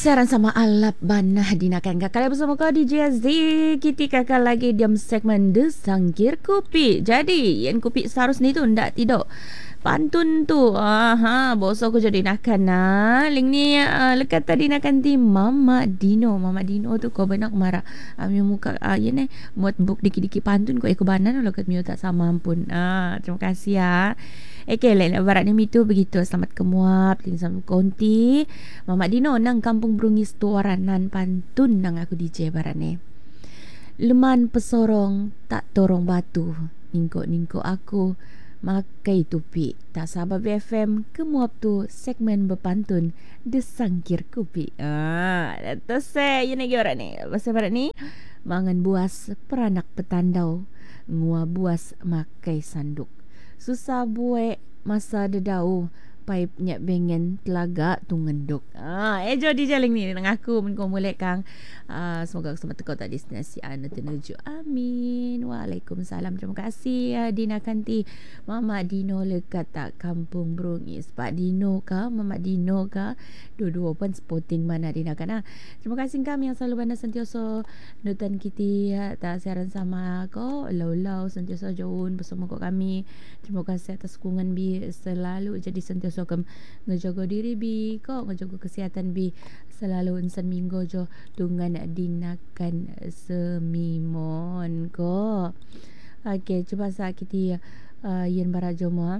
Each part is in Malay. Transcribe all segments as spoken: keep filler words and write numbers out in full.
Saran sama alap banah dinakan kakak bersama kau D J Z. Kita kakak lagi diam segmen Desangkir Kupi. Jadi yang kupi seharus ni tu ndak tidur pantun tu. Aha, bosok aku jadi nakan nah. Link ni uh, lekat tadi nakan ti Mama Dino. Mama Dino tu kau benak marah. Ami uh, muka uh, ya ni muat book dikit-dikit pantun kau eko banan lo kat miu tak sama ampun. Ah, terima kasih ya. Okey, lain barat ni itu begitu. Selamat kemuap, tinggal konti. Mama Dino nang kampung Brungis tuaranan pantun nang aku D J barat ni. Leman pesorong tak torong batu. Ningkok-ningkok aku makai tupi. Tak sabar B F M kemuap tu segmen berpantun Desangkir Kupi. Ah, terus saya ini lagi ni. Bahasa barat ni mangan buas peranak petandau. Ngua buas makai sanduk. Susah buat masa dedau paip nyak bengen telaga tu ngenduk. Ah, eh jadi jaling ni dengan aku men kau molek kang. Ah, semoga semua tekau tak destinasi anda tertuju. Amin. Waalaikumsalam. Terima kasih ya Dina Kanti. Mama Dino lekat tak kampung Brungis. Pak Dino ka, Mama Dino ka. Dua-dua pun sporting mana Dina kan. Terima kasih kami yang selalu bandar sentiasa nutan kita ya, tak siaran sama kau. Lau-lau sentiasa jauh bersama kau kami. Terima kasih atas dukungan bi selalu jadi sentiasa kem ngejaga diri bi kau ngejaga kesihatan bi selalu insan minggu jo dengan dinakan semimon ko. Okey, cuba sa kita uh, yen barajo mo.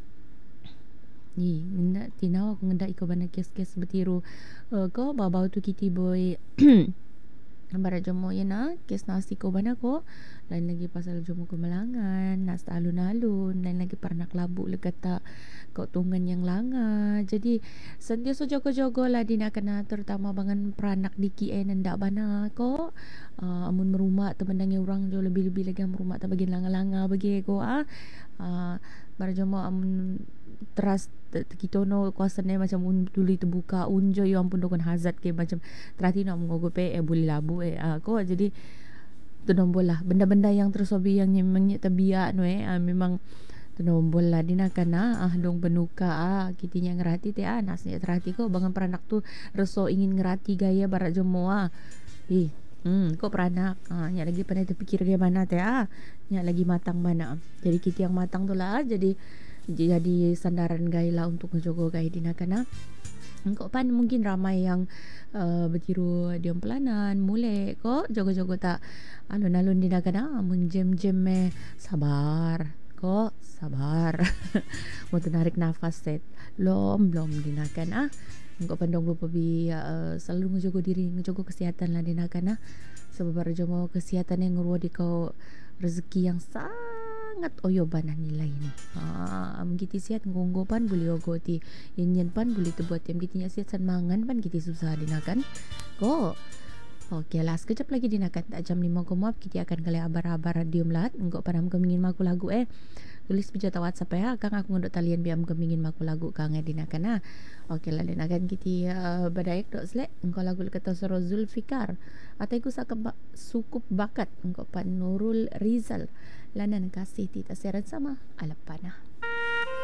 Ni nda tinaw aku ngendak iko bana kes-kes betiru. Uh, ko babau tu kita boy Ambara jomo ya na kes nasi ko bana ko lain lagi pasal jomo ko melangan nas alun-alun lain lagi pernah labu legata kau tunggan yang langa jadi sentiasa jogo-jogo lah dina kena terutama bangan peranak diki eh ndak bana ko uh, amun merumah temendangi orang jo lebih-lebih lagi merumah tak bagian langa-langa bagi ko ah uh, bara jomo amun teras kita no kuasanya macam un tuli terbuka unjo yo ampun dokon hazard ke macam terati nak mengogope eh boleh labu eh aku jadi tu nombol lah benda-benda yang tersobi yang memangnya tabiat no eh uh, memang tu nombol lah dina kana ah dong benuka ah kitinya ngerati te ah nasnya terati ko bangan peranak tu reso ingin ngerati gaya barat jomo ah eh hmm kok peranak ah nya lagi pandai terfikir bagaimana te ah nya lagi matang mana jadi kita yang matang tu lah jadi jadi sandaran gaila untuk menjogo gai dina kana. Engkau pan mungkin ramai yang uh, bertiru diam pelanan, mulai kok jogo-jogo tak alun-alun dina kana mun jem-jem me sabar. Kok sabar. Mau narik nafas set. Lom lom dina kana. Engkau pandong lupa bi uh, selalu menjogo diri, menjogo kesihatan lah dina kana. Sebab jomo kesihatan yang ngurwa di kau rezeki yang sah sangat oyo banah nilai ni. Ha, am kita sihat ngonggo pan boleh ogo ti. Yen pan boleh tu buat yang kita sihat san mangan pan kita susah dinakan. Go. Okey lah, sekejap lagi dinakan tak jam lima ko maaf kita akan kali abar-abar radio melat. Engkau padam kemingin maku lagu eh. Tulis pijat WhatsApp ya. Kang aku ngodok talian biam kemingin maku lagu kang eh dinakan ah. Okey lah dinakan kita uh, badayak dok selek. Engkau lagu kata Soro Zulfikar. Atau iku sakap sukup bakat engkau pan Nurul Rizal. Lanan kasih tita siaran sama alap panah.